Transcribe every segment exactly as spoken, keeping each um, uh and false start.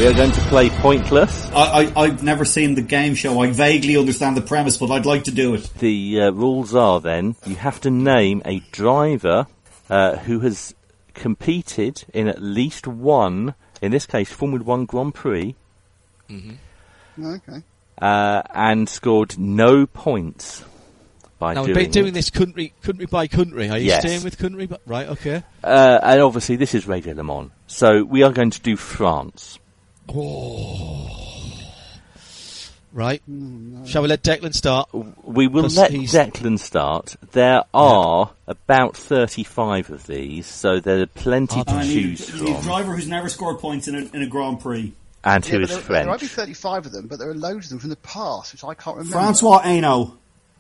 We are going to play Pointless. I, I, I've never seen the game show. I vaguely understand the premise, but I'd like to do it. The uh, rules are then, you have to name a driver uh, who has competed in at least one, in this case, Formula One Grand Prix. Mm-hmm. Okay. Uh, and scored no points by now, doing we've been doing it. this country country by country. Are you Yes. staying with country? By, right, okay. Uh, and obviously this is Radio Le Mans. So we are going to do France. Oh. Right. Mm, no. Shall we let Declan start? We will 'Cause let he's- Declan start. There are about thirty-five of these, so there are plenty Oh, to I need, choose I need a from. driver who's never scored points in a, in a Grand Prix. And Yeah, who but is there, there might be French. thirty-five of them, but there are loads of them from the past, which I can't remember. Francois Hainaut.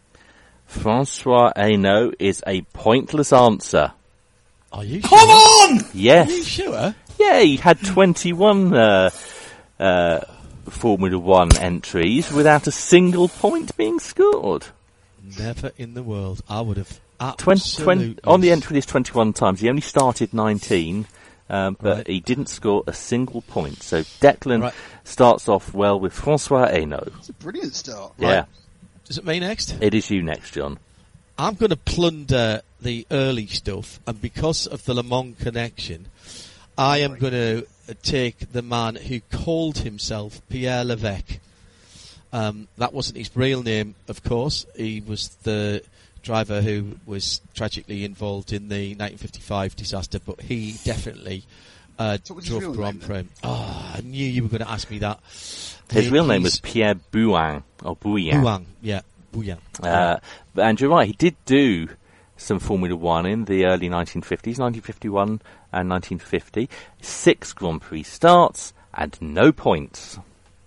Francois Hainaut is a pointless answer. Are you Come sure? on! Are you Yes. sure? Yeah, he had twenty-one uh, uh, Formula One entries without a single point being scored. Never in the world. I would have Twen- absolutely... twen- on the entry list, twenty-one times. He only started nineteen, um, but Right. he didn't score a single point. So Declan Right. starts off well with Francois Hainaut. It's a brilliant start. Yeah, Is it me next? it is you next, John. I'm going to plunder the early stuff, and because of the Le Mans connection, I am going to take the man who called himself Pierre Levesque. Um, that wasn't his real name, of course. He was the driver who was tragically involved in the nineteen fifty-five disaster, but he definitely uh, So what's his drove real Grand name, Prix. Oh, I knew you were going to ask me that. His He- real name was he's- Pierre Bouin, or Bouillon. Bouin, yeah, Bouillon. Uh, and you're right, he did do some Formula One in the early nineteen fifties, nineteen fifty-one and nineteen fifty. Six Grand Prix starts and no points.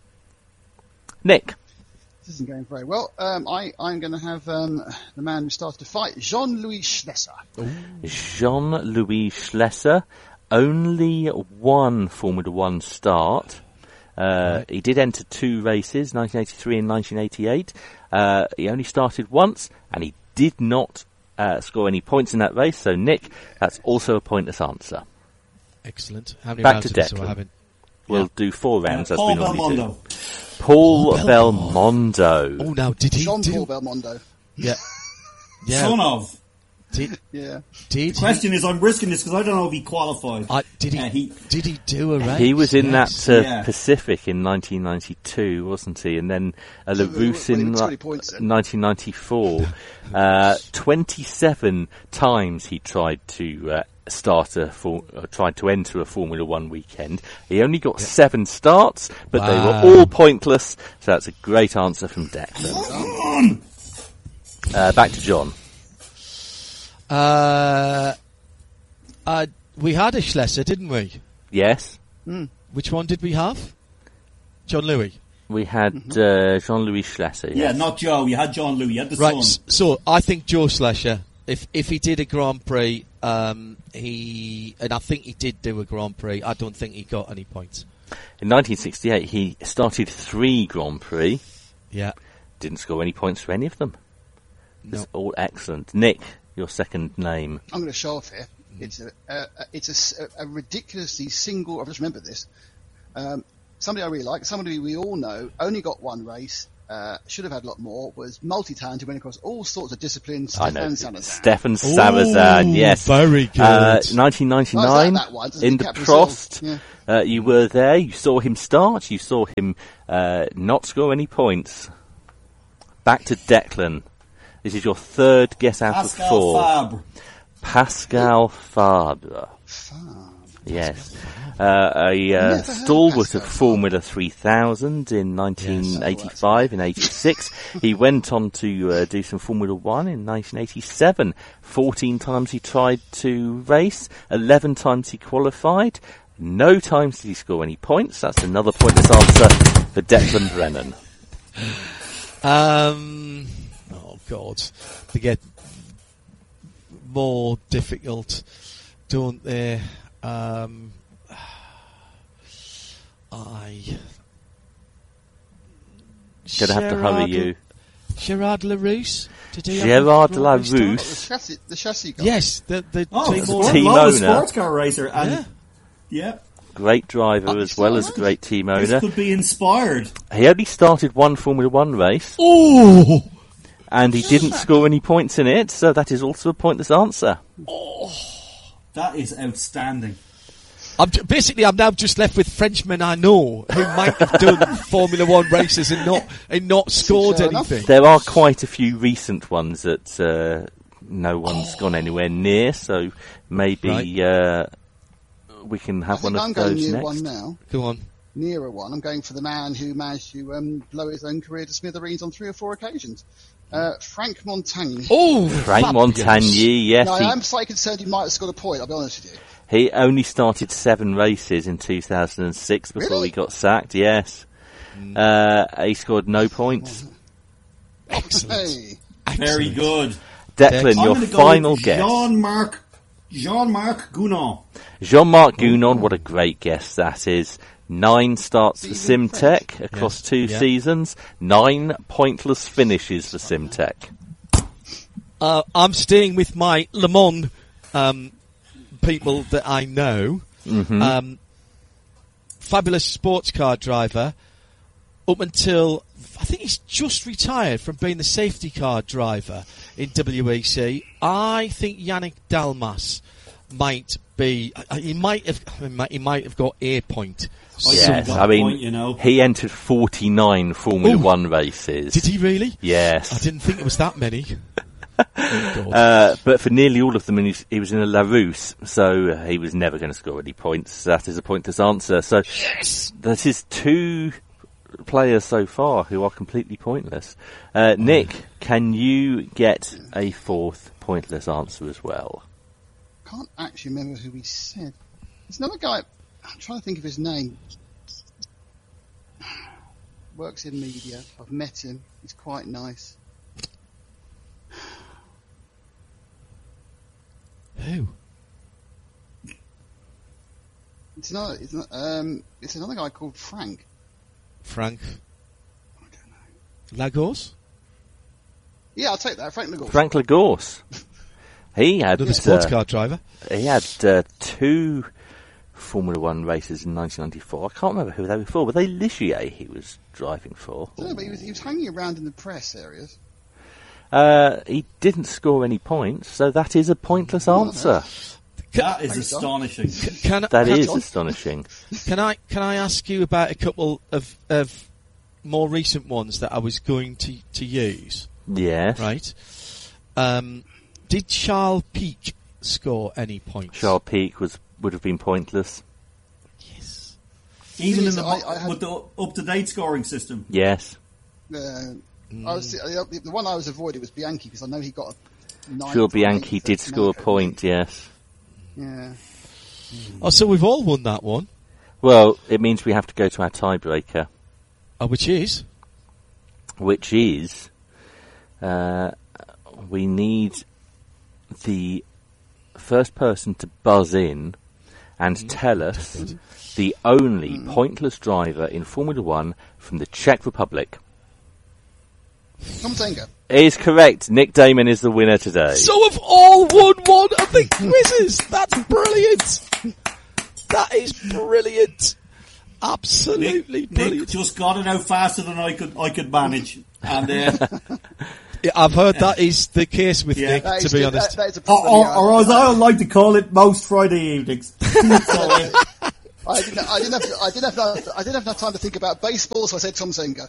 Nick. This isn't going very well. Um, I, I'm going to have um, the man who started the fight, Jean-Louis Schlesser. Jean-Louis Schlesser, only one Formula One start. Uh, he did enter two races, nineteen eighty-three and nineteen eighty-eight. Uh, he only started once, and he did not uh, score any points in that race. So, Nick, that's also a pointless answer. Excellent. How many Back rounds to of this are Declan. we having? We'll Yeah. do four rounds Uh, as Paul we normally Belmondo. do. Paul Paul Belmondo. Oh, now, did he Jean-Paul do... Belmondo. Yeah. Yeah. Son of. Did, Yeah. did Question is, I'm risking this because I don't know if he qualified. he, I, did he, Uh, he- did he do a race? He was in Yes. that uh, Yeah. Pacific in nineteen ninety-two, wasn't he? And then uh, So, LaRousse well, he in was like, twenty points then. nineteen ninety-four. uh, twenty-seven times he tried to uh, start a for, uh, tried to enter a Formula One weekend. He only got seven starts, but they Wow. were all pointless. So that's a great answer from Declan. Uh, back to John. Uh, uh, we had a Schlesser, didn't we? Yes, Which one did we have? John Louis. we had uh, Jean-Louis Schlesser. Yeah, Yes. not Joe. You had John Louis. You had the Right, son. s- so I think Joe Schlesser, if if he did a Grand Prix, um, he, and I think he did do a Grand Prix, I don't think he got any points. In nineteen sixty-eight, he started three Grand Prix. Yeah. Didn't score any points for any of them. No. It's all excellent. Nick, your second name. I'm going to show off here. It's a, a, a it's a s- a, a ridiculously single. I've just remembered this. Um, somebody I really like, somebody we all know, only got one race. Uh, should have had a lot more. Was multi-talented, went across all sorts of disciplines. I know. Stefan Salazar. Stefan Salazar, Ooh, yes. very good. Uh, nineteen ninety-nine, Oh, is that that one? Does in he the captain Brazil? Prost. Yeah. Uh, you were there, you saw him start, you saw him uh, not score any points. Back to Declan. This is your third guess out Pascal of four. Fabre. Pascal Fabre. Fab. Yes. Uh, a uh, Never heard stalwart Pascal of Formula three thousand in nineteen eighty-five and eighty-six. He went on to uh, do some Formula one in nineteen eighty-seven. fourteen times he tried to race. eleven times he qualified. No times did he score any points. That's another pointless answer for Declan Brennan. Um, oh God, they get more difficult, don't they? Um, I Gonna have to hurry you. Gerard Larousse. Did he have Gerard a Grand Prix Larousse. Oh, the chassis, the chassis guy. start? Yes, the the Oh, team sport, owner. Team love a owner. sports car racer. And Yeah. yeah. Great driver as well as a great team This owner. could be inspired. He only started one Formula One race, Oh, and he didn't score any points in it, so that is also a pointless answer. That is outstanding. I'm j- basically I'm now just left with Frenchmen I know who might have done Formula One races and not and not scored Fair enough. anything. There are quite a few recent ones that uh, no one's gone anywhere near, so maybe Right. uh, we can I have think one I'm of going those near next. one now. Go on. Nearer one. I'm going for the man who managed to um, blow his own career to smithereens on three or four occasions. Uh, Frank Montagny. Oh, Frank fabulous. Montagny, yes, Now, he, I am slightly concerned he might have scored a point, I'll be honest with you. he only started seven races in two thousand six before Really? he got sacked, yes. Uh, he scored no points. Excellent. Hey. Very Excellent. good. Declan, I'm your gonna go final with guess. Jean-Marc, Jean-Marc Gounon. Jean-Marc Gounon, what a great guess that is. Nine starts for Season Simtech across Yeah, two yeah. seasons. Nine pointless finishes for Simtech. Uh, I'm staying with my Le Mans um, people that I know. Mm-hmm. Um, fabulous sports car driver up until I think he's just retired from being the safety car driver in W E C. I think Yannick Dalmas might be. uh, He might have. He might, he might have got a point. Yes, got I a mean, point, you know. he entered forty-nine Formula Ooh. One races. Did he really? Yes. I didn't think it was that many. Oh, God. Uh, but for nearly all of them, he was, he was in a LaRousse, so he was never going to score any points. That is a pointless answer. So Yes! that is two players so far who are completely pointless. Uh, Nick, can you get a fourth pointless answer as well? Can't actually remember who he said. There's another guy. I'm trying to think of his name. Works in media. I've met him. He's quite nice. Who? It's another. It's, not, um, it's another guy called Frank. Frank I don't know. Lagos? Yeah, I'll take that. Frank Lagos. Frank Lagos. He had Another sports uh, car driver. he had uh, two Formula One races in nineteen ninety-four. I can't remember who they were for. Were they Ligier he was driving for? I don't know, but he was, he was hanging around in the press areas. Uh, he didn't score any points, so that is a pointless answer. That is Thanks, John. astonishing. Can, That can, is John. astonishing. Can I can I ask you about a couple of of more recent ones that I was going to to use? Yes. Right. Um, did Charles Pic score any points? Charles Pic was would have been pointless. Yes. Even in Yes, the, I- I had- with the up-to-date scoring system. Yes. Uh, I was, uh, the, the one I was avoiding was Bianchi because I know he got a nine. Phil from Bianchi eight did at score a Monaco. point, yes. Yeah. Oh, so we've all won that one. Well, it means we have to go to our tiebreaker, Oh, which is which is uh, we need the first person to buzz in and tell us the only pointless driver in Formula One from the Czech Republic. Tom Tenga. Is correct. Nick Damon is the winner today. so have all won one of the quizzes. That's brilliant. That is brilliant. Absolutely Nick, Nick brilliant. just got it out faster than I could I could manage. And uh, Yeah, I've heard that is the case with Yeah. Nick. That To is be good. honest, That, that is a or, problem. or, yeah. or as I like to call it, most Friday evenings. So, uh, I didn't, I didn't have, I didn't have, enough, I didn't have enough time to think about baseball, so I said Tom Senga.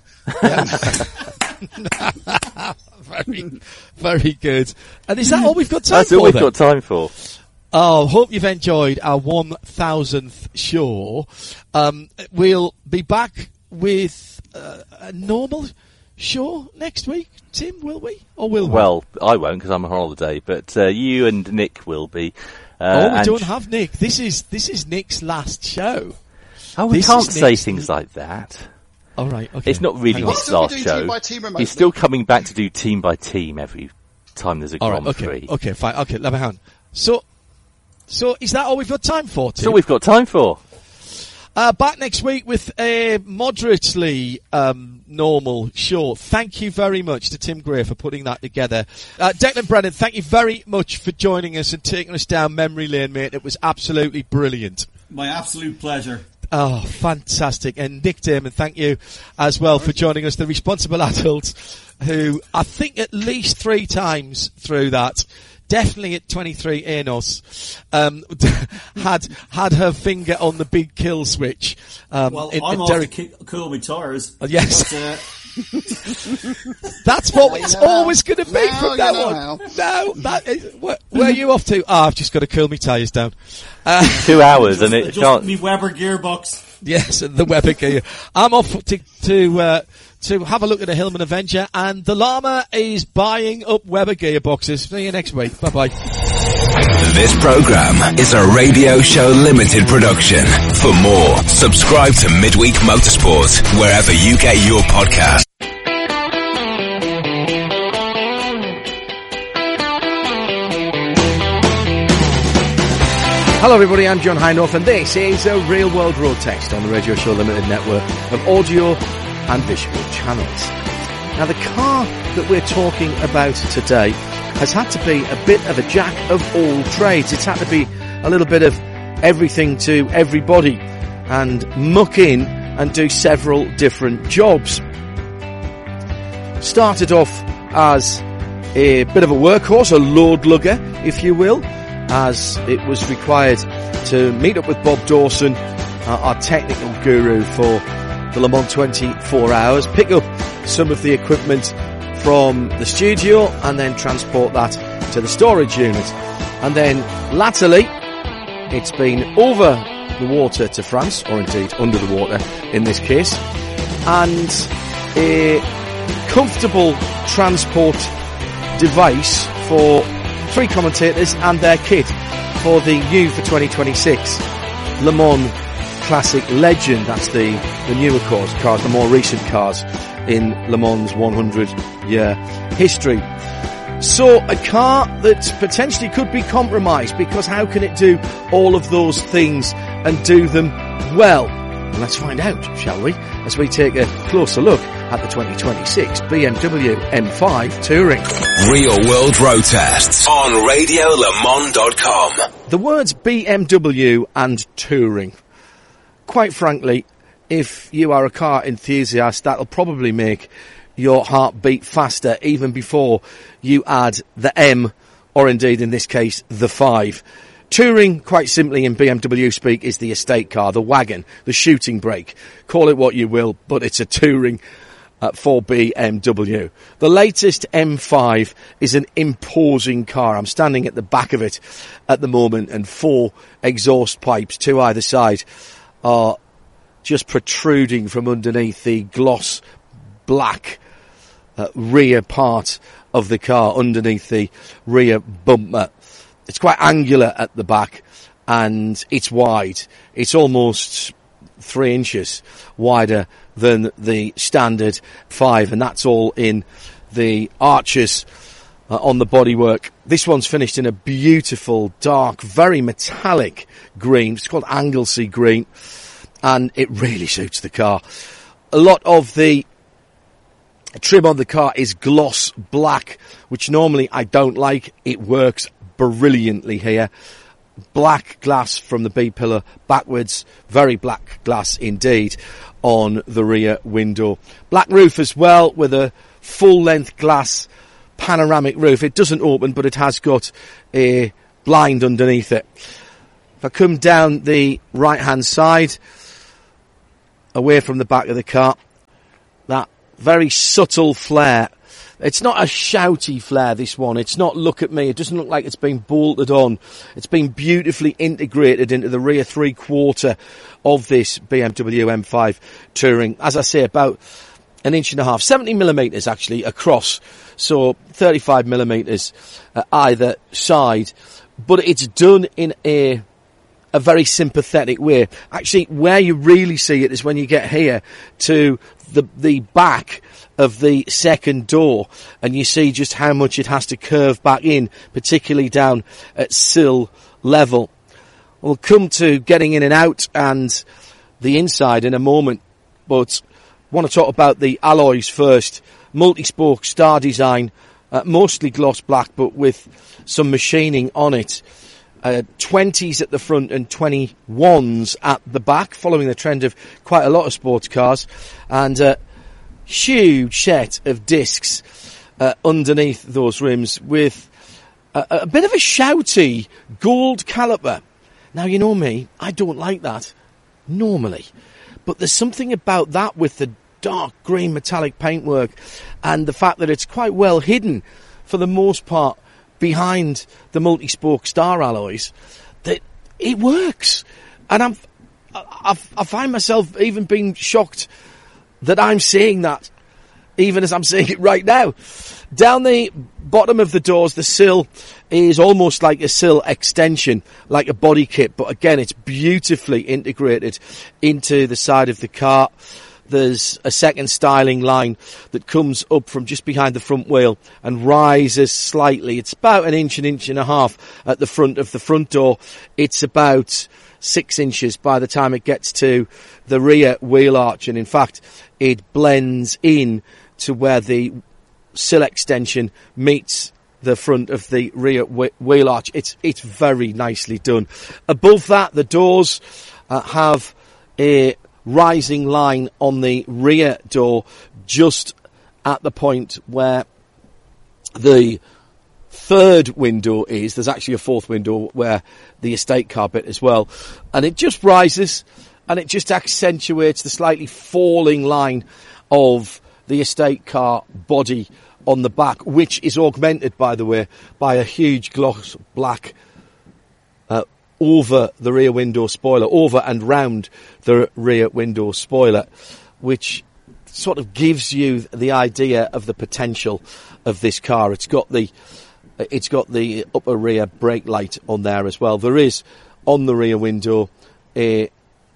very, very good. And is that all we've got time That's for? all we've then? got time for. Oh, hope you've enjoyed our one thousandth show. Um, we'll be back with uh, a normal show next week. Tim, will we? Or will we? Well, I won't because I'm on holiday, but uh, you and Nick will be. Uh, oh, we and- don't have Nick. This is this is Nick's last show. Oh, we this can't is say Nick's- things like that. All right. Okay. It's not really Hang on. Nick's Still last be doing show. team by team remotely. He's still coming back to do team by team every time there's a All right. Grand Okay. Prix. Okay. Fine. Okay. Let me hang on. So, so is that all we've got time for? Tim? That's all we've got time for. Uh, back next week with a moderately um, normal show. Thank you very much to Tim Gray for putting that together. Uh, Declan Brennan, thank you very much for joining us and taking us down memory lane, mate. It was absolutely brilliant. My absolute pleasure. Oh, fantastic. And Nick Damon, thank you as well for joining us, the responsible adult who I think at least three times through that, definitely at twenty-three Anos, um, had had her finger on the big kill switch. Um, well, in, I'm in off Derek- to ki- cool my tires. Uh, yes. But, uh, That's what Now it's you know always how. going to be Now from you that know one. how. No, that is, where, where are you off to? Ah, I've just got to cool my tyres down. Uh, Two hours just, and it just can't. me Weber gearbox. yes, the Weber gear. I'm off to to uh, to have a look at the Hillman Avenger, and the Llama is buying up Weber gearboxes. See you next week. Bye bye. This program is a Radio Show Limited production. For more, subscribe to Midweek Motorsport wherever you get your podcast. Hello everybody, I'm John Highnorth and this is a Real World Road Test on the Radio Show Limited network of audio and visual channels. Now the car that we're talking about today has had to be a bit of a jack of all trades. It's had to be a little bit of everything to everybody and muck in and do several different jobs. Started off as a bit of a workhorse, a load lugger, if you will, as it was required to meet up with Bob Dawson, uh, our technical guru for the Le Mans twenty-four hours, pick up some of the equipment from the studio and then transport that to the storage unit. And then latterly, it's been over the water to France, or indeed under the water in this case, and a comfortable transport device for three commentators and their kit for the new for twenty twenty-six Le Mans Classic Legend. That's the, the newer cars, cars, the more recent cars in Le Mans one hundred year history. So a car that potentially could be compromised, because how can it do all of those things and do them well? Let's find out, shall we, as we take a closer look at the twenty twenty-six B M W M five Touring. Real World Road Tests on radio le mans dot com. The words B M W and Touring. Quite frankly, if you are a car enthusiast, that'll probably make your heart beat faster even before you add the M, or indeed in this case, the five. Touring, quite simply in B M W speak, is the estate car, the wagon, the shooting brake. Call it what you will, but it's a Touring uh, for B M W. The latest M five is an imposing car. I'm standing at the back of it at the moment, and four exhaust pipes, two either side, are just protruding from underneath the gloss black uh, rear part of the car, underneath the rear bumper. It's quite angular at the back, and it's wide. It's almost three inches wider than the standard five, and that's all in the arches uh, on the bodywork. This one's finished in a beautiful, dark, very metallic green. It's called Anglesey green, and it really suits the car. A lot of the trim on the car is gloss black, which normally I don't like. It works brilliantly here. Black glass from the B-pillar backwards, very black glass indeed on the rear window. Black roof as well, with a full-length glass panoramic roof. It doesn't open, but it has got a blind underneath it. If I come down the right-hand side, away from the back of the car, that very subtle flare. It's not a shouty flare, this one. It's not, look at me. It doesn't look like it's been bolted on. It's been beautifully integrated into the rear three-quarter of this B M W M five Touring. As I say, about an inch and a half, seventy millimetres actually across. So thirty-five millimetres uh, either side. But it's done in a a very sympathetic way. Actually, where you really see it is when you get here to the the back of the second door, and you see just how much it has to curve back in, particularly down at sill level. We'll come to getting in and out and the inside in a moment, but I want to talk about the alloys first. Multi-spoke star design, uh, mostly gloss black, but with some machining on it. uh, twenties at the front and twenty-ones at the back, following the trend of quite a lot of sports cars, and a huge set of discs uh, underneath those rims with a, a bit of a shouty gold caliper. Now, you know me, I don't like that normally, but there's something about that with the dark green metallic paintwork and the fact that it's quite well hidden for the most part behind the multi-spoke star alloys, that it works. And I'm, I, I find myself even being shocked that I'm seeing that, even as I'm seeing it right now. Down the bottom of the doors, the sill is almost like a sill extension, like a body kit, but again, it's beautifully integrated into the side of the car. There's a second styling line that comes up from just behind the front wheel and rises slightly. It's about an inch, an inch and a half at the front of the front door. It's about six inches by the time it gets to the rear wheel arch, and in fact, it blends in to where the sill extension meets the front of the rear wheel arch. It's it's very nicely done. Above that, the doors uh, have a rising line on the rear door just at the point where the third window is. There's actually a fourth window where the estate car bit as well, and it just rises and it just accentuates the slightly falling line of the estate car body on the back, which is augmented, by the way, by a huge gloss black uh, over the rear window spoiler, over and round the rear window spoiler, which sort of gives you the idea of the potential of this car. It's got the it's got the upper rear brake light on there as well. There is on the rear window a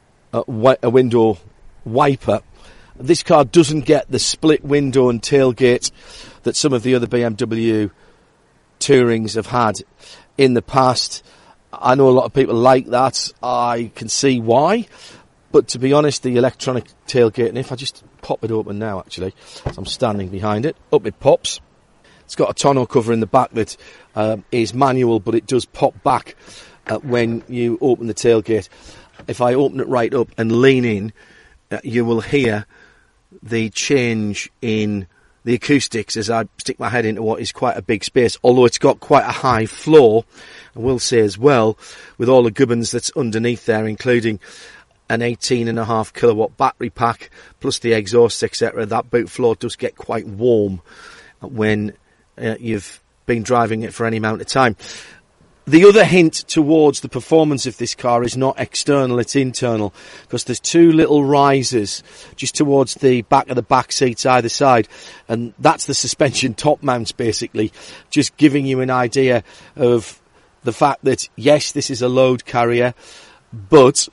a, a window wiper. This car doesn't get the split window and tailgate that some of the other B M W Tourings have had in the past. I know a lot of people like that. I can see why. But to be honest, the electronic tailgate, and if I just pop it open now, actually, as I'm standing behind it, up it pops. It's got a tonneau cover in the back that um, is manual, but it does pop back uh, when you open the tailgate. If I open it right up and lean in, uh, you will hear the change in the acoustics as I stick my head into what is quite a big space, although it's got quite a high floor. I will say as well, with all the gubbins that's underneath there, including an eighteen and a half kilowatt battery pack, plus the exhaust, et cetera, that boot floor does get quite warm when uh, you've been driving it for any amount of time. The other hint towards the performance of this car is not external, it's internal, because there's two little risers just towards the back of the back seats either side, and that's the suspension top mounts, basically, just giving you an idea of the fact that, yes, this is a load carrier, but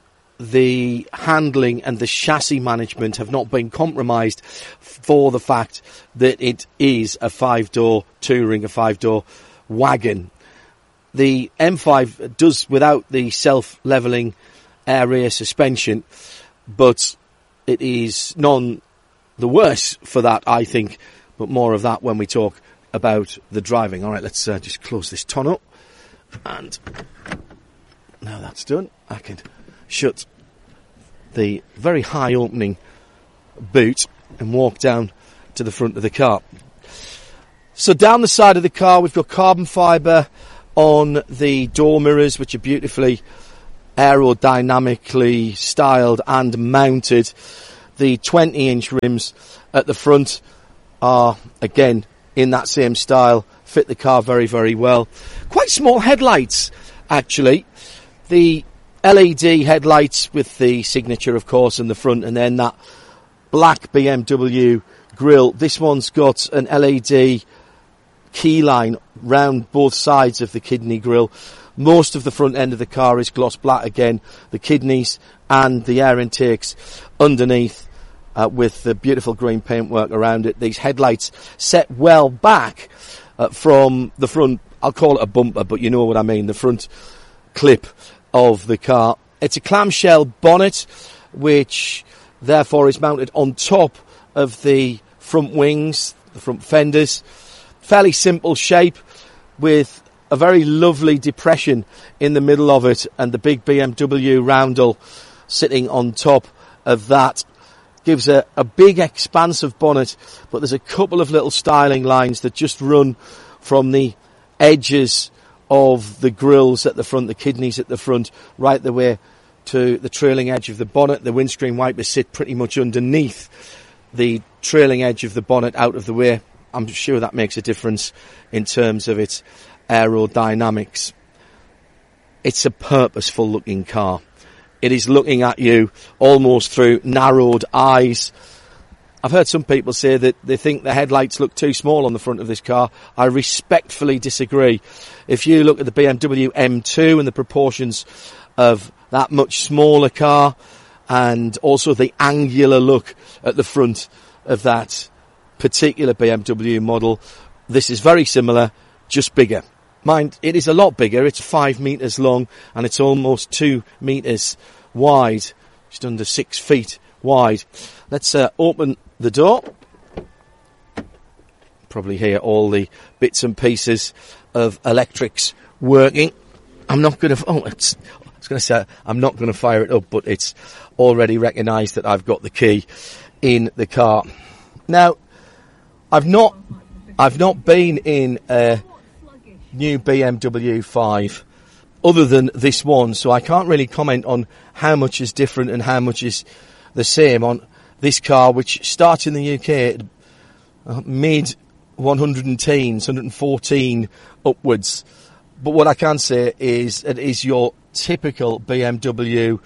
the handling and the chassis management have not been compromised for the fact that it is a five-door touring, a five-door wagon. The M five does without the self-levelling air rear suspension, but it is none the worse for that, I think, but more of that when we talk about the driving. All right, let's uh, just close this tonneau, and now that's done, I can shut the very high opening boot and walk down to the front of the car. So down the side of the car, we've got carbon fibre on the door mirrors, which are beautifully aerodynamically styled and mounted. The twenty inch rims at the front are, again, in that same style, fit the car very, very well. Quite small headlights, actually. The L E D headlights with the signature, of course, in the front, and then that black B M W grille. This one's got an L E D key line round both sides of the kidney grille. Most of the front end of the car is gloss black again, the kidneys and the air intakes underneath uh, with the beautiful green paintwork around it. These headlights set well back uh, from the front, I'll call it a bumper, but you know what I mean, the front clip of the car. It's a clamshell bonnet, which therefore is mounted on top of the front wings, the front fenders. Fairly simple shape with a very lovely depression in the middle of it, and the big B M W roundel sitting on top of that gives a, a big expansive bonnet, but there's a couple of little styling lines that just run from the edges of the grills at the front, the kidneys at the front, right the way to the trailing edge of the bonnet. The windscreen wipers sit pretty much underneath the trailing edge of the bonnet, out of the way. I'm sure that makes a difference in terms of its aerodynamics. It's a purposeful looking car. It is looking at you almost through narrowed eyes. I've heard some people say that they think the headlights look too small on the front of this car. I respectfully disagree. If you look at the B M W M two and the proportions of that much smaller car, and also the angular look at the front of that particular B M W model, this is very similar, just bigger. Mind, it is a lot bigger. It's five metres long and it's almost two metres wide, just under six feet wide. Let's uh, open the door. Probably hear all the bits and pieces of electrics working. I'm not going to. Oh, it's, I was going to say I'm not going to fire it up, but it's already recognised that I've got the key in the car. Now, I've not, I've not been in a new B M W five other than this one, so I can't really comment on how much is different and how much is the same on this car, which starts in the U K at uh, mid one hundred teens, one hundred fourteen upwards. But what I can say is it is your typical B M W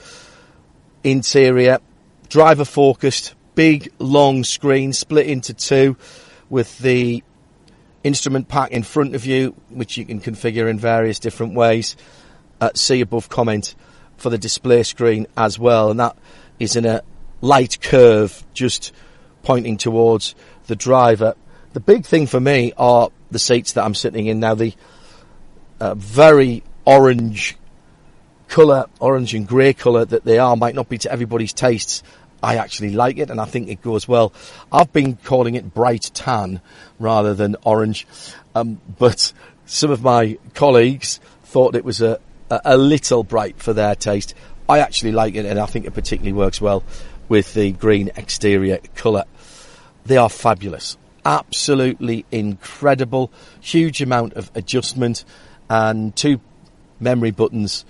interior, driver focused, big long screen split into two with the instrument pack in front of you, which you can configure in various different ways. Uh, see above comment for the display screen as well, and that is in a light curve just pointing towards the driver. The big thing for me are the seats that I'm sitting in now. The uh, very orange colour, orange and grey colour that they are, might not be to everybody's tastes. I actually like it, and I think it goes well. I've been calling it bright tan rather than orange, um, but some of my colleagues thought it was a, a, a little bright for their taste. I actually like it, and I think it particularly works well with the green exterior colour. They are fabulous. Absolutely incredible. Huge amount of adjustment, and two memory buttons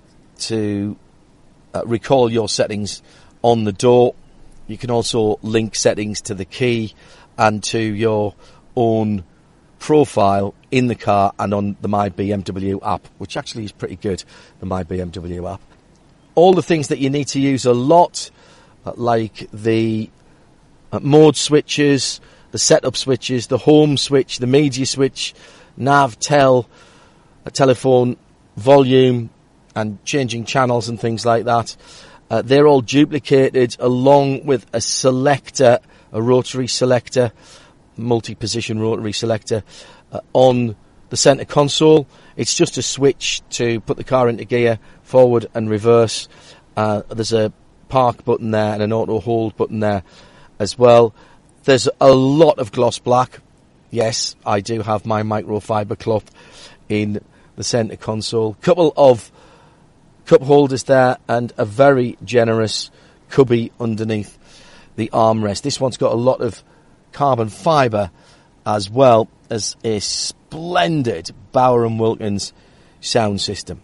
to uh, recall your settings on the door. You can also link settings to the key and to your own profile in the car and on the My B M W app, which actually is pretty good, the My B M W app. All the things that you need to use a lot, uh, like the uh, mode switches, the setup switches, the home switch, the media switch, nav, tel, a telephone volume, and changing channels and things like that. Uh, they're all duplicated along with a selector, a rotary selector, multi-position rotary selector uh, on the centre console. It's just a switch to put the car into gear, forward and reverse. Uh, there's a park button there and an auto hold button there as well. There's a lot of gloss black. Yes, I do have my microfiber cloth in the centre console. Couple of cup holders there and a very generous cubby underneath the armrest. This one's got a lot of carbon fibre as well as a splendid Bauer and Wilkins sound system.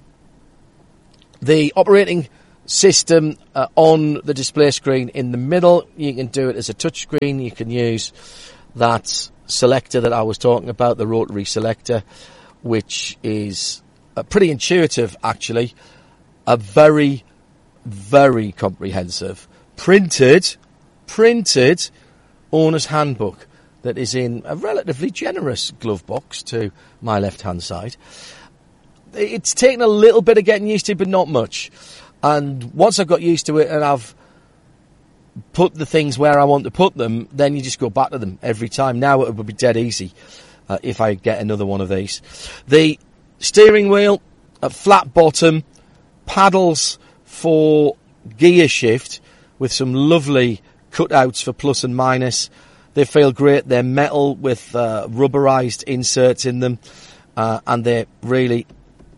The operating system uh, on the display screen in the middle, you can do it as a touch screen. You can use that selector that I was talking about, the rotary selector, which is uh, pretty intuitive actually. A very, very comprehensive, printed, printed owner's handbook that is in a relatively generous glove box to my left-hand side. It's taken a little bit of getting used to, but not much. And once I've got used to it and I've put the things where I want to put them, then you just go back to them every time. Now it would be dead easy uh, if I get another one of these. The steering wheel, a flat bottom, paddles for gear shift with some lovely cutouts for plus and minus. They feel great. They're metal with uh, rubberized inserts in them. uh, and they really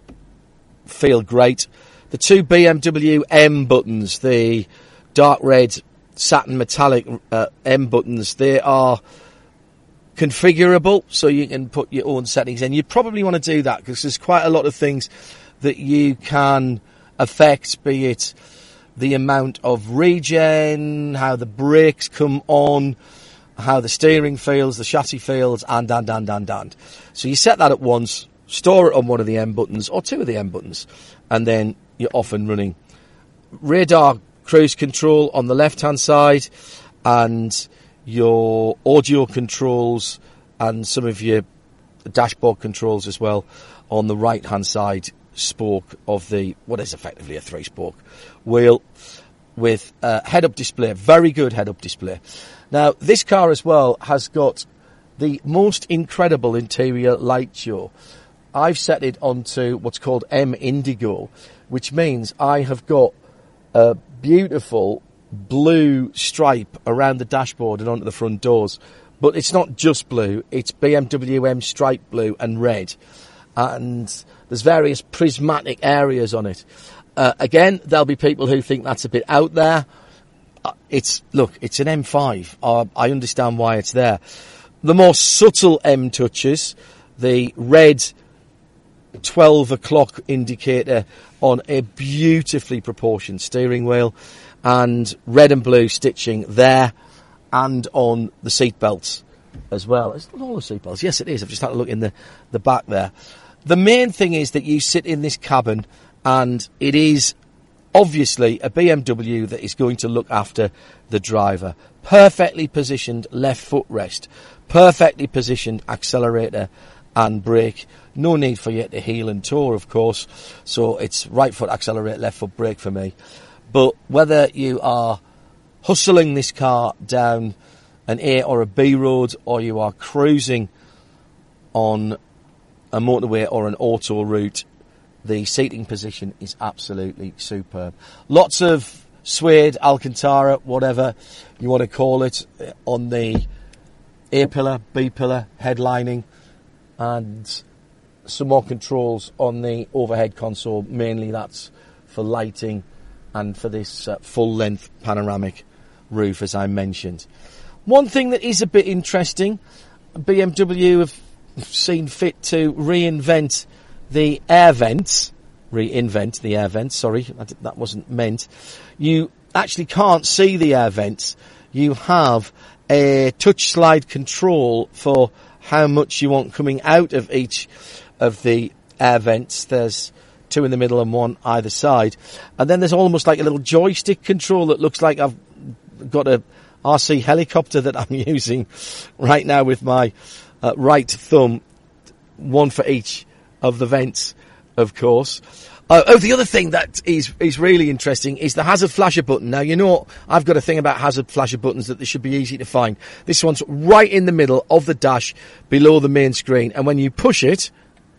feel great. The two B M W M buttons, the dark red satin metallic uh, M buttons, they are configurable, so you can put your own settings in. You probably want to do that because there's quite a lot of things that you can affect, be it the amount of regen, how the brakes come on, how the steering feels, the chassis feels, and, and, and, and, and. So you set that at once, store it on one of the M buttons, or two of the M buttons, and then you're off and running. Radar cruise control on the left-hand side, and your audio controls and some of your dashboard controls as well on the right-hand side spoke of the, what is effectively a three-spoke wheel with a head-up display, very good head-up display. Now, this car as well has got the most incredible interior light show. I've set it onto what's called M Indigo, which means I have got a beautiful blue stripe around the dashboard and onto the front doors. But it's not just blue, it's B M W M stripe blue and red. And there's various prismatic areas on it. Uh, again, there'll be people who think that's a bit out there. Uh, it's, look, it's an M five. Uh, I understand why it's there. The more subtle M touches, the red twelve o'clock indicator on a beautifully proportioned steering wheel, and red and blue stitching there and on the seat belts as well. It's not all the seat belts. Yes, it is. I've just had a look in the, the back there. The main thing is that you sit in this cabin and it is obviously a B M W that is going to look after the driver. Perfectly positioned left footrest, perfectly positioned accelerator and brake. No need for you to heel and toe, of course. So it's right foot accelerate, left foot brake for me. But whether you are hustling this car down an A or a B road, or you are cruising on a motorway or an auto route, the seating position is absolutely superb. Lots of suede, Alcantara, whatever you want to call it, on the A pillar, B pillar, headlining, and some more controls on the overhead console. Mainly that's for lighting and for this uh, full-length panoramic roof, as I mentioned. One thing that is a bit interesting, B M W have seen fit to reinvent the air vents. Reinvent the air vents, sorry, that wasn't meant. You actually can't see the air vents. You have a touch slide control for how much you want coming out of each of the air vents. There's two in the middle and one either side. And then there's almost like a little joystick control that looks like I've got a R C helicopter that I'm using right now with my uh, right thumb, one for each of the vents, of course. Uh, oh, the other thing that is is really interesting is the hazard flasher button. Now, you know, I've got a thing about hazard flasher buttons that they should be easy to find. This one's right in the middle of the dash, below the main screen. And when you push it,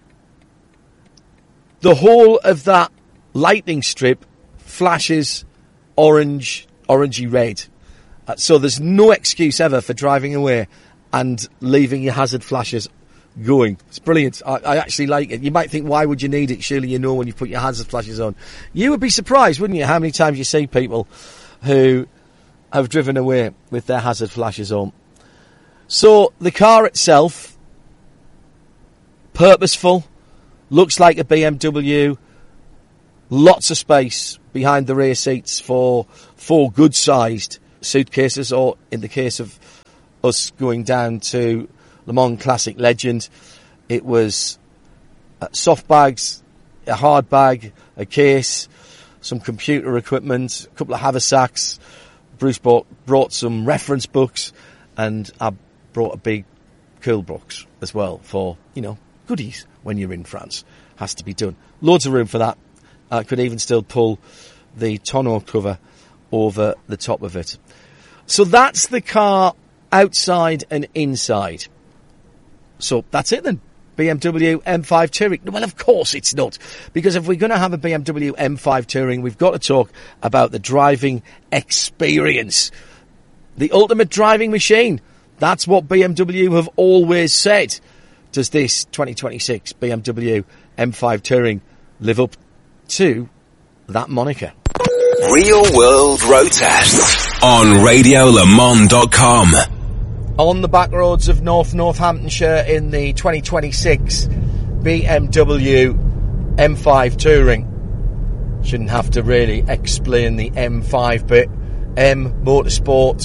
the whole of that lightning strip flashes orange, orangey red. Uh, so there's no excuse ever for driving away and leaving your hazard flashers going. It's brilliant. I, I actually like it. You might think, why would you need it? Surely you know when you put your hazard flashes on. You would be surprised, wouldn't you, how many times you see people who have driven away with their hazard flashes on. So the car itself, purposeful, looks like a B M W, lots of space behind the rear seats for four good-sized suitcases, or in the case of us going down to Le Mans Classic Legend, it was uh, soft bags, a hard bag, a case, some computer equipment, a couple of haversacks. Bruce bought, brought some reference books, and I brought a big cool box as well for, you know, goodies when you're in France. Has to be done. Loads of room for that. I could even still pull the tonneau cover over the top of it. So that's the car outside and inside. So that's it then. B M W M five Touring. Well, of course it's not. Because if we're going to have a B M W M five Touring, we've got to talk about the driving experience. The ultimate driving machine. That's what B M W have always said. does this twenty twenty-six B M W M five Touring live up to that moniker? Real World Road Tests on radio le mans dot com. On the back roads of North Northamptonshire in the twenty twenty-six B M W M five Touring. Shouldn't have to really explain the M five bit. M Motorsport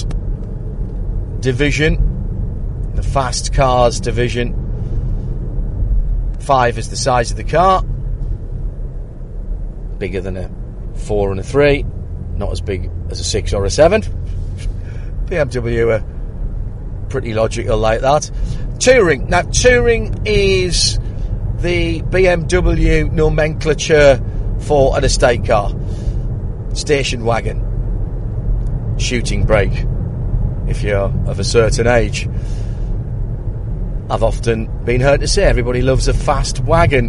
division, the fast cars division. Five is the size of the car, bigger than a four and a three, not as big as a six or a seven. B M W are pretty logical like that. Touring. Now, Touring is the B M W nomenclature for an estate car. Station wagon. Shooting brake, if you're of a certain age. I've often been heard to say everybody loves a fast wagon.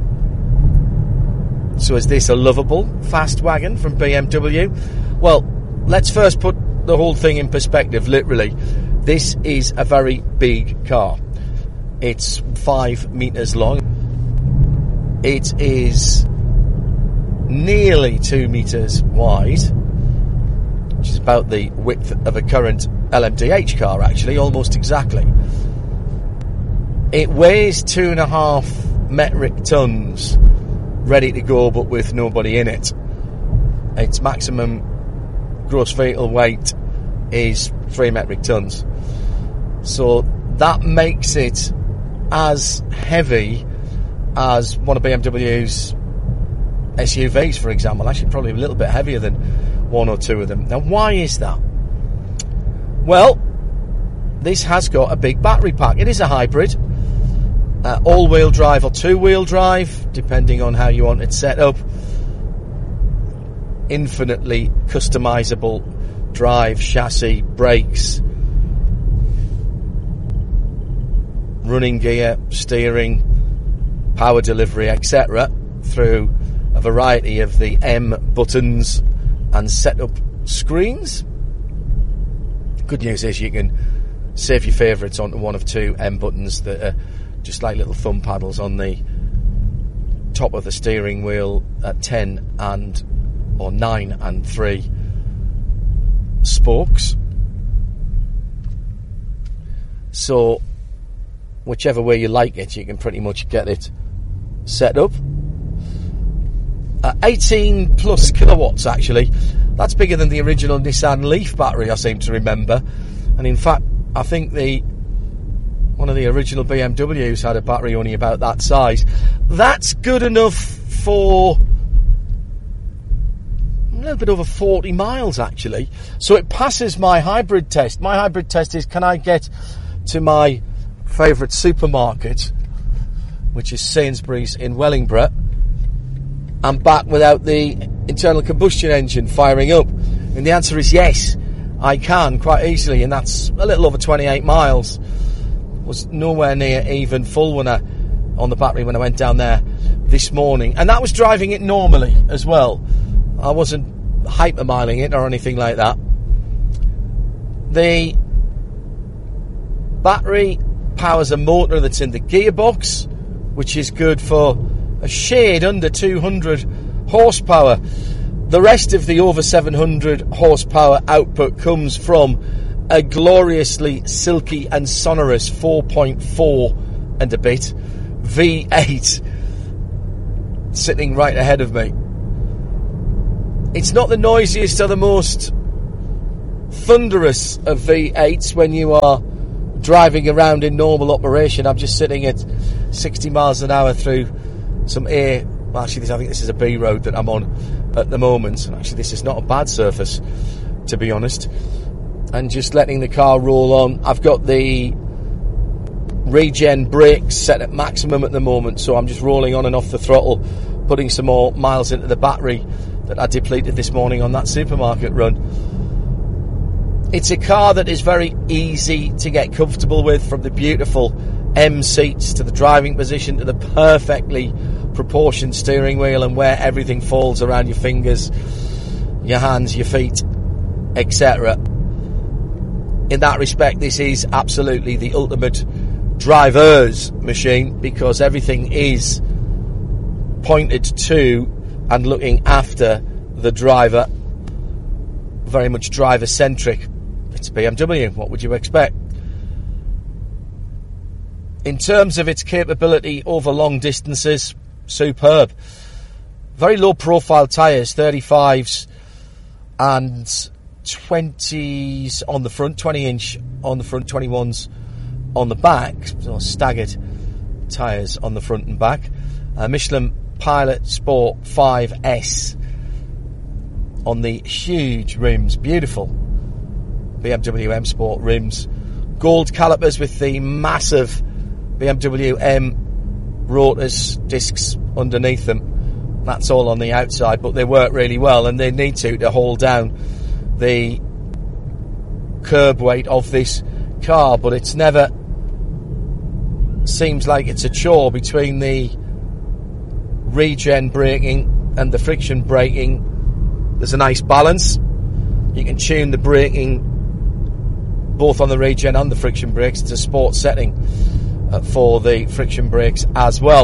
So is this a lovable fast wagon from B M W? Well, let's first put the whole thing in perspective, literally. This is a very big car. It's five metres long. It is nearly two metres wide, which is about the width of a current L M D H car, actually, almost exactly. It weighs two and a half metric tons, ready to go, but with nobody in it. Its maximum gross vehicle weight is three metric tons. So that makes it as heavy as one of B M W's S U Vs, for example. Actually, probably a little bit heavier than one or two of them. Now, why is that? Well, this has got a big battery pack. It is a hybrid. Uh, all-wheel drive or two-wheel drive, depending on how you want it set up. Infinitely customizable drive, chassis, brakes, running gear, steering, power delivery, et cetera, through a variety of the M buttons and setup screens. Good news is you can save your favourites onto one of two M buttons that are just like little thumb paddles on the top of the steering wheel at ten and or nine and three spokes. So whichever way you like it, you can pretty much get it set up. Uh, eighteen plus kilowatts, actually. That's bigger than the original Nissan Leaf battery, I seem to remember. And in fact, I think the one of the original B M Ws had a battery only about that size. That's good enough for a little bit over forty miles, actually. So it passes my hybrid test. My hybrid test is, can I get to my favourite supermarket, which is Sainsbury's in Wellingborough, and back without the internal combustion engine firing up? And the answer is yes, I can quite easily, and that's a little over twenty-eight miles. Was nowhere near even full when I, on the battery when I went down there this morning, and that was driving it normally as well. I wasn't hypermiling it or anything like that. The battery powers a motor that's in the gearbox, which is good for a shade under two hundred horsepower. The rest of the over seven hundred horsepower output comes from a gloriously silky and sonorous four point four and a bit V eight sitting right ahead of me. It's not the noisiest or the most thunderous of V eights when you are driving around in normal operation. I'm just sitting at sixty miles an hour through some A. Well, actually, this, I think this is a B road that I'm on at the moment. And actually, this is not a bad surface, to be honest. And just letting the car roll on. I've got the regen brakes set at maximum at the moment, so I'm just rolling on and off the throttle, putting some more miles into the battery that I depleted this morning on that supermarket run. It's a car that is very easy to get comfortable with, from the beautiful M seats to the driving position to the perfectly proportioned steering wheel and where everything falls around your fingers, your hands, your feet, et cetera. In that respect, this is absolutely the ultimate driver's machine, because everything is pointed to and looking after the driver. Very much driver-centric. It's B M W, what would you expect? In terms of its capability over long distances, superb. Very low profile tyres, thirty-fives and twenties on the front, twenty inch on the front, twenty-ones on the back, so staggered tyres on the front and back. Uh, Michelin Pilot Sport five S on the huge rims, beautiful B M W M Sport rims. Gold calipers with the massive B M W M rotors, discs underneath them. That's all on the outside, but they work really well, and they need to to hold down the curb weight of this car, but it's never seems like it's a chore between the regen braking and the friction braking. There's a nice balance. You can tune the braking both on the regen and the friction brakes. It's a sport setting uh, for the friction brakes as well.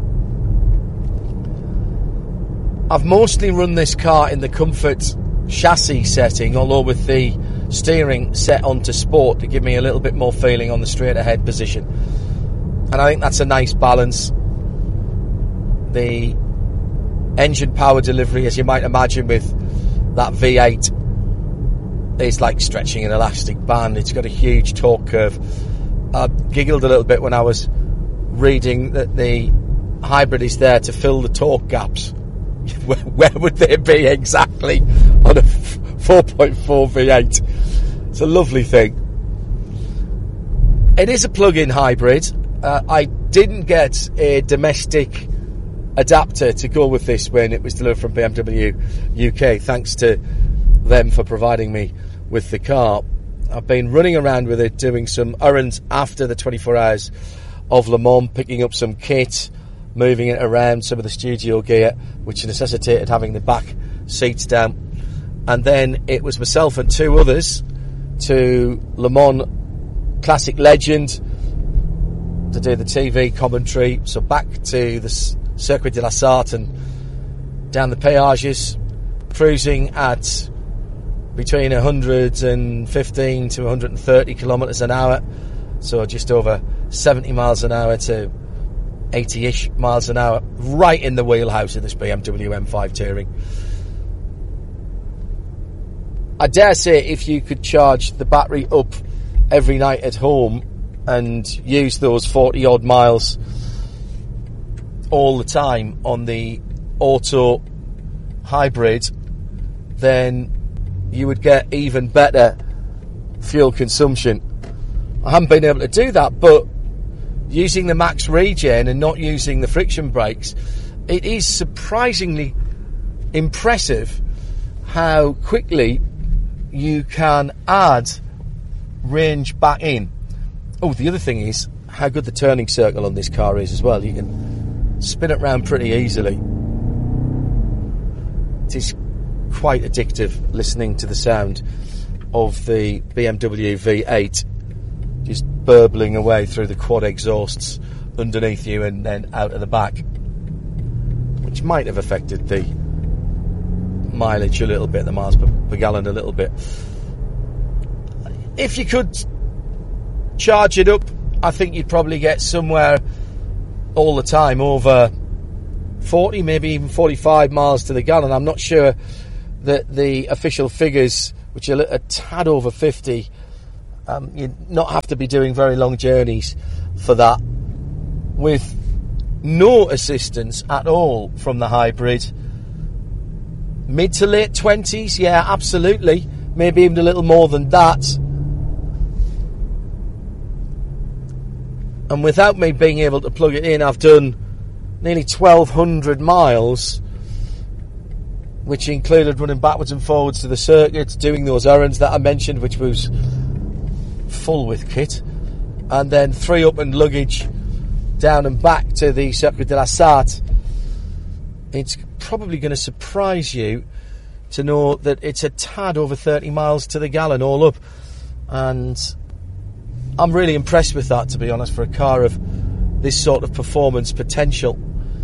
I've mostly run this car in the comfort chassis setting, although with the steering set onto sport to give me a little bit more feeling on the straight ahead position. And I think that's a nice balance. The engine power delivery, as you might imagine with that V eight, is like stretching an elastic band. It's got a huge torque curve. I giggled a little bit when I was reading that the hybrid is there to fill the torque gaps. Where, where would they be exactly on a four point four V eight? It's a lovely thing. It is a plug-in hybrid. Uh, I didn't get a domestic adapter to go with this when it was delivered from B M W U K. Thanks to them for providing me with the car. I've been running around with it, doing some errands after the twenty-four hours of Le Mans, picking up some kit, moving it around, some of the studio gear, which necessitated having the back seats down. And then it was myself and two others to Le Mans Classic Legend to do the T V commentary. So back to the Circuit de la Sarthe and down the peages, cruising at between one hundred fifteen to one hundred thirty kilometres an hour. So just over seventy miles an hour to eighty-ish miles an hour, right in the wheelhouse of this B M W M five Touring. I dare say if you could charge the battery up every night at home and use those forty odd miles all the time on the auto hybrid, then you would get even better fuel consumption. I haven't been able to do that, but using the max regen and not using the friction brakes, it is surprisingly impressive how quickly you can add range back in. Oh, the other thing is how good the turning circle on this car is as well. You can spin it round pretty easily. It is quite addictive listening to the sound of the B M W V eight just burbling away through the quad exhausts underneath you and then out of the back, which might have affected the mileage a little bit, the miles per, per gallon a little bit. If you could charge it up, I think you'd probably get somewhere all the time over forty, maybe even forty-five miles to the gallon. I'm not sure that the official figures, which are a tad over fifty, um, you'd not have to be doing very long journeys for that. With no assistance at all from the hybrid, mid to late twenties, yeah, absolutely, maybe even a little more than that. And without me being able to plug it in, I've done nearly twelve hundred miles, which included running backwards and forwards to the circuit, doing those errands that I mentioned, which was full with kit, and then three up and luggage down and back to the Circuit de la Sarthe. It's probably going to surprise you to know that it's a tad over thirty miles to the gallon all up, and I'm really impressed with that, to be honest, for a car of this sort of performance potential.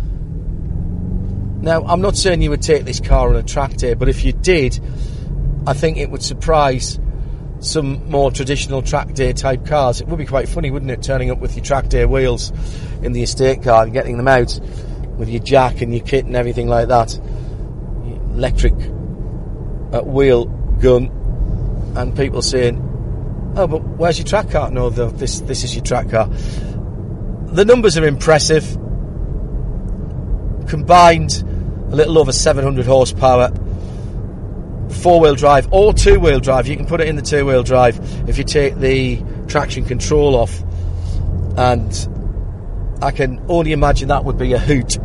Now, I'm not saying you would take this car on a track day, but if you did, I think it would surprise some more traditional track day type cars. It would be quite funny, wouldn't it, turning up with your track day wheels in the estate car and getting them out with your jack and your kit and everything like that. Your electric uh, wheel gun, and people saying, "Oh, but where's your track car?" No, the, this this is your track car. The numbers are impressive. Combined, a little over seven hundred horsepower. Four-wheel drive or two-wheel drive. You can put it in the two-wheel drive if you take the traction control off. And I can only imagine that would be a hoot.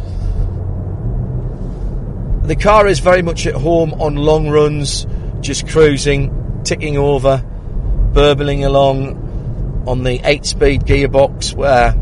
The car is very much at home on long runs, just cruising, ticking over, burbling along on the eight-speed gearbox, where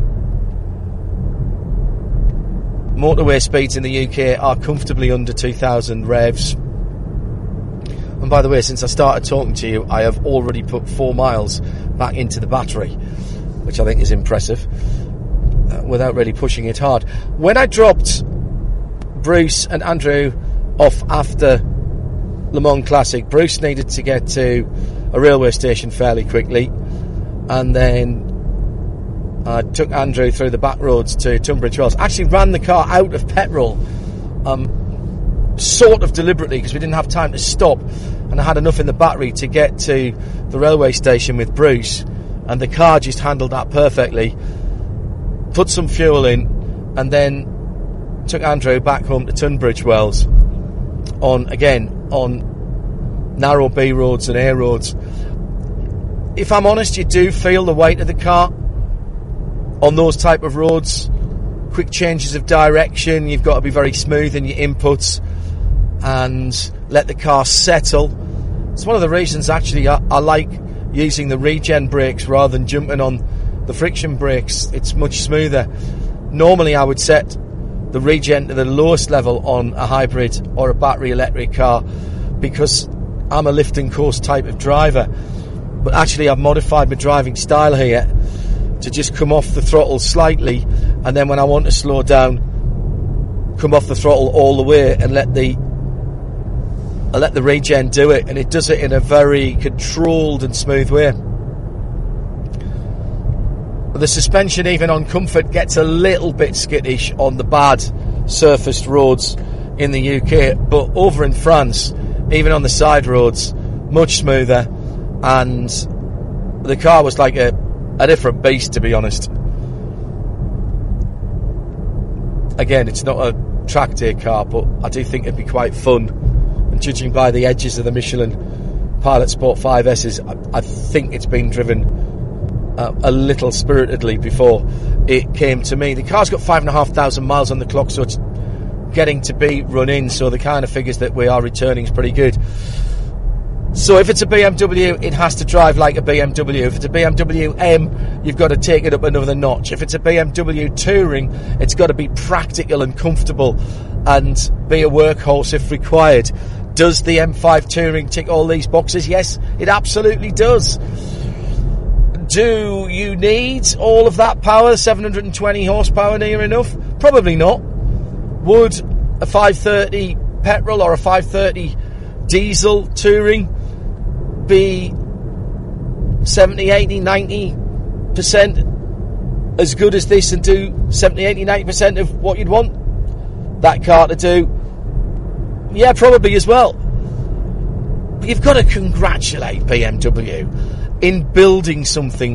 motorway speeds in the U K are comfortably under two thousand revs. And by the way, since I started talking to you, I have already put four miles back into the battery, which I think is impressive, uh, without really pushing it hard. When I dropped Bruce and Andrew off after Le Mans Classic, Bruce needed to get to a railway station fairly quickly, and then I took Andrew through the back roads to Tunbridge Wells. Actually ran the car out of petrol, um, sort of deliberately, because we didn't have time to stop, and I had enough in the battery to get to the railway station with Bruce, and the car just handled that perfectly. Put some fuel in, and then took Andrew back home to Tunbridge Wells on, again, on narrow B roads and A roads. If I'm honest, you do feel the weight of the car on those type of roads. Quick changes of direction, you've got to be very smooth in your inputs and let the car settle. It's one of the reasons actually I, I like using the regen brakes rather than jumping on the friction brakes. It's much smoother. Normally I would set the regen to the lowest level on a hybrid or a battery electric car, because I'm a lift and coast type of driver. But actually I've modified my driving style here to just come off the throttle slightly, and then when I want to slow down, come off the throttle all the way and let the I let the regen do it, and it does it in a very controlled and smooth way. The suspension, even on comfort, gets a little bit skittish on the bad surfaced roads in the U K, but over in France, even on the side roads, much smoother, and the car was like a, a different beast, to be honest. Again, it's not a track day car, but I do think it'd be quite fun, and judging by the edges of the Michelin Pilot Sport five S's, I, I think it's been driven uh, a little spiritedly before it came to me. The car's got five and a half thousand miles on the clock, so it's getting to be run in, so the kind of figures that we are returning is pretty good. So if it's a B M W, it has to drive like a B M W. If it's a B M W M, you've got to take it up another notch. If it's a B M W Touring, it's got to be practical and comfortable and be a workhorse if required. Does the M five Touring tick all these boxes? Yes, it absolutely does. Do you need all of that power, seven hundred twenty horsepower near enough? Probably not. Would a five thirty petrol or a five thirty diesel Touring be seventy, eighty, ninety percent as good as this and do seventy, eighty, ninety percent of what you'd want that car to do? Yeah, probably as well. But you've got to congratulate B M W in building something